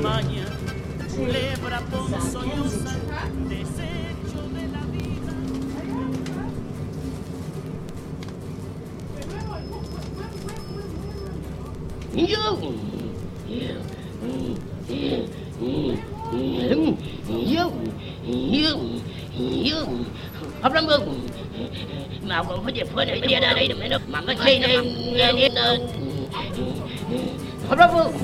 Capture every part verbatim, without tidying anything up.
maña, culebra ponzoñosa, desecho de la vida. Yo, yo, yo, yo, yo, hấp lắm không? Mà còn phải về phơi này đi ra đây mẹ nó mà cái cây này nghe nè hấp lắm không?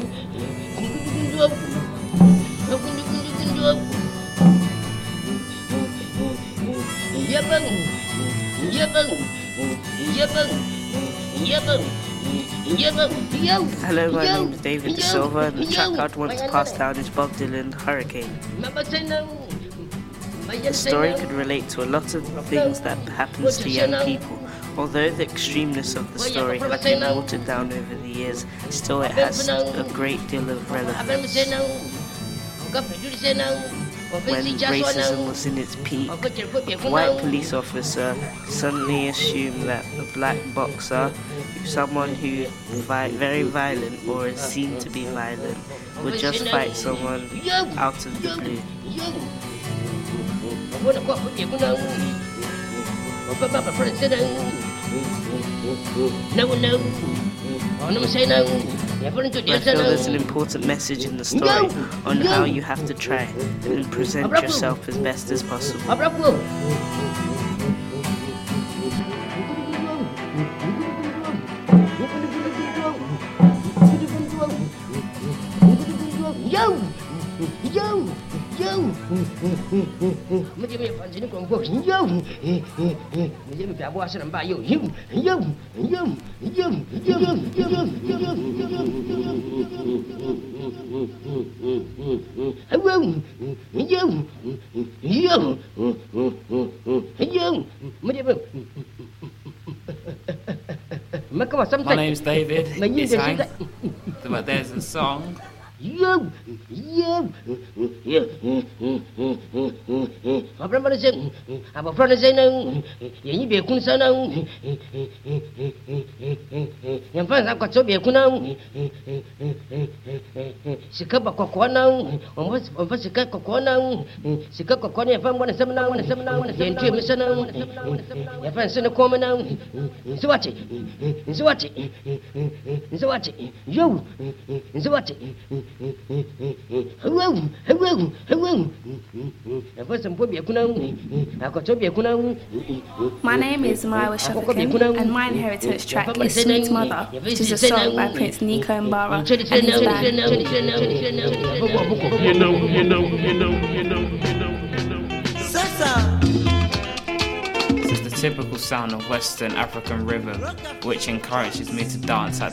Dạ vâng, dạ vâng, dạ vâng, dạ vâng. Hello, my name is David De Silva, and the track I'd want to pass down is Bob Dylan, Hurricane. The story could relate to a lot of things that happens to young people. Although the extremeness of the story has been watered down over the years, still it has a great deal of relevance. When racism was in its peak, a white police officer suddenly assumed that a black boxer, someone who fight very violent or is seen to be violent, would just fight someone out of the blue. I feel there's an important message in the story on how you have to try and present yourself as best as possible. Yo! Yo! Yo! Mấy chị bây giờ còn vô hình yo! Mấy chị bây giờ qua sẽ làm bài yo! Yo! Yo! Yo! Yo! Yo! Yo! Hello! Yo! Yo! Yo! Mấy chị bây My name's David. It's Hank. But there's a song. Yo, yo, yo. Apa mana sih? Apa pernah sih nang? Yang ini biarkan sana nang. Yang pernah aku coba biarkan nang. Sikap aku kuat nang. Orang orang sikap aku kuat nang. Sikap aku kuat ni yang pernah mana sama nang, mana sama nang, yang tu mana sana nang. Yang pernah sana kuat mana nang. Suwaci, suwaci, suwaci. Yo, suwaci. Hello, hello, hello. My name is Maya Shafakin, and my inheritance track is Sweet Mother, which is a song by Prince Nico Mbara and his band. You know, you know, you know, you know, you know, you know. This is the typical sound of Western African rhythm, which encourages me to dance at